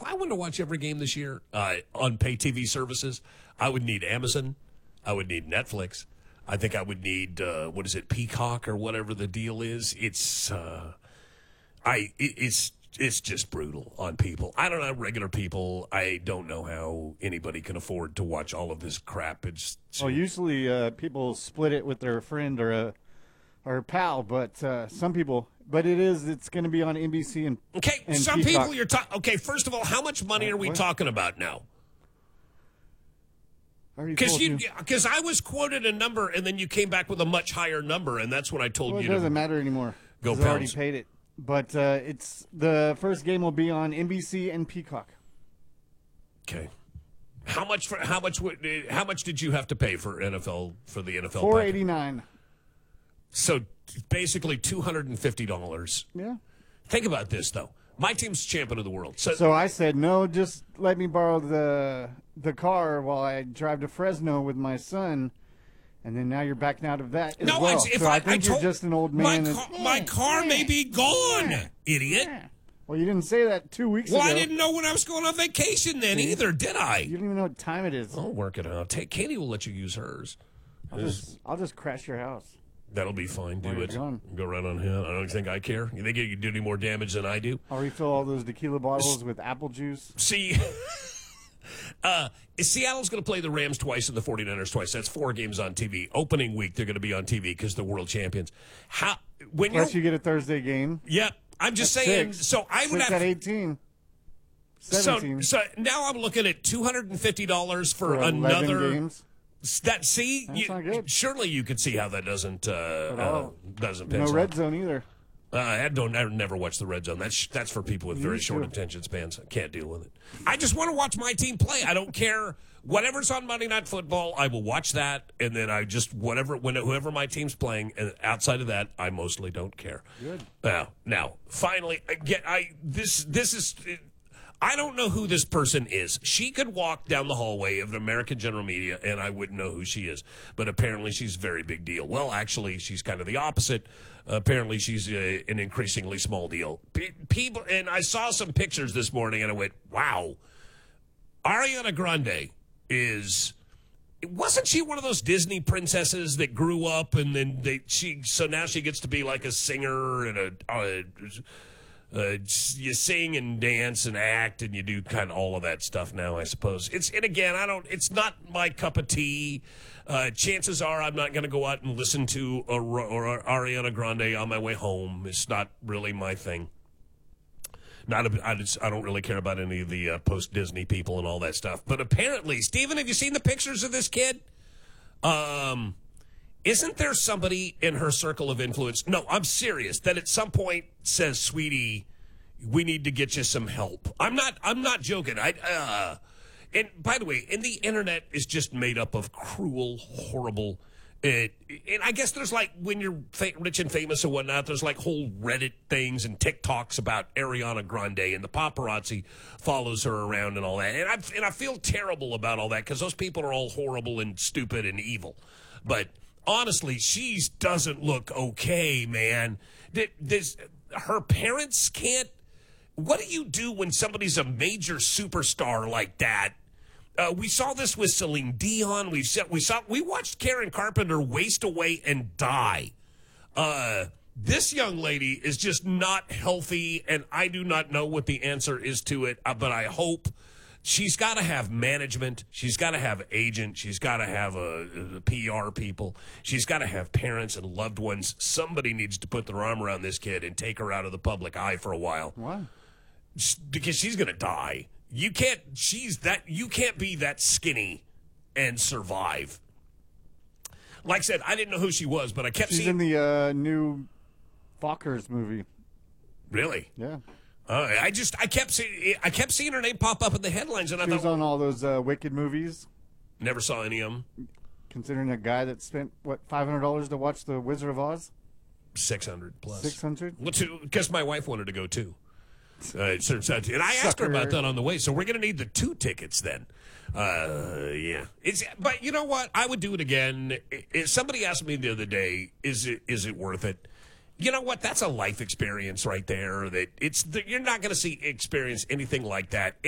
I wanted to watch every game this year on pay TV services, I would need Amazon. I would need Netflix. I think I would need, Peacock or whatever the deal is. It's just brutal on people. I don't know, regular people. I don't know how anybody can afford to watch all of this crap. Usually people split it with their friend or a pal, but some people. But it's going to be on NBC and okay. And some Peacock. people you're talking. Okay, first of all, how much money are we talking about now? Because I was quoted a number, and then you came back with a much higher number, and that's when I told you. It doesn't matter anymore. Go Pounds. I already Pounds. paid it. But it's the first game will be on NBC and Peacock. Okay. How much did you have to pay for the NFL? $489. So basically $250. Yeah. Think about this though. My team's champion of the world. So I said, no, just let me borrow the car while I drive to Fresno with my son. And then now you're backing out of that as well. So I think you're just an old man. My car may be gone, idiot. Yeah. Well, you didn't say that 2 weeks ago. Well, I didn't know when I was going on vacation then either, did I? You don't even know what time it is. I'll work it out. Katie will let you use hers. I'll just crash your house. That'll be fine. Do it. Gone. Go right on ahead. I don't think I care. You think you can do any more damage than I do? I'll refill all those tequila bottles with apple juice. See, Seattle's going to play the Rams twice and the 49ers twice. That's 4 games on TV. Opening week, they're going to be on TV because they're world champions. Plus you get a Thursday game. Yeah, I'm just saying. 6. So I would 6 have at 18. 17. So now I'm looking at $250 for 11 never games. That's not good. Surely you could see how that doesn't pencil. No red zone either. I never watch the red zone. That's for people with very short attention spans. I can't deal with it. I just want to watch my team play. I don't care whatever's on Monday Night Football. I will watch that, and then I just whoever my team's playing. And outside of that, I mostly don't care. Good. Now, finally, this is. I don't know who this person is. She could walk down the hallway of an American General Media, and I wouldn't know who she is. But apparently she's a very big deal. Well, actually, she's kind of the opposite. Apparently she's an increasingly small deal. People, and I saw some pictures this morning, and I went, wow. Ariana Grande wasn't she one of those Disney princesses that grew up, and then so now she gets to be like a singer and you sing and dance and act and you do kind of all of that stuff now, I suppose. It's not my cup of tea. Chances are I'm not going to go out and listen to Ariana Grande on my way home. It's not really my thing. I don't really care about any of the post-Disney people and all that stuff. But apparently, Steven, have you seen the pictures of this kid? Isn't there somebody in her circle of influence? No, I'm serious. That at some point says, "Sweetie, we need to get you some help." I'm not joking. And by the way, and the internet is just made up of cruel, horrible. And I guess there's like when you're rich and famous and whatnot, there's like whole Reddit things and TikToks about Ariana Grande, and the paparazzi follows her around and all that. And I feel terrible about all that because those people are all horrible and stupid and evil, but. Honestly, she doesn't look okay, man. Her parents can't. What do you do when somebody's a major superstar like that? We saw this with Celine Dion. We watched Karen Carpenter waste away and die. This young lady is just not healthy, and I do not know what the answer is to it. But I hope. She's got to have management. She's got to have agent. She's got to have a PR people. She's got to have parents and loved ones. Somebody needs to put their arm around this kid and take her out of the public eye for a while. Why? Because she's going to die. You can't be that skinny and survive. Like I said, I didn't know who she was, but I kept seeing. She's in the new Fockers movie. Really? Yeah. I kept seeing her name pop up in the headlines, and she was on all those Wicked movies. Never saw any of them. Considering a guy that spent $500 to watch The Wizard of Oz. 600 plus. 600. Well, because my wife wanted to go too. And I asked her about that on the way. So we're going to need the 2 tickets then. Yeah. But you know what? I would do it again. If somebody asked me the other day, is it worth it? You know what? That's a life experience right there. You're not going to experience anything like that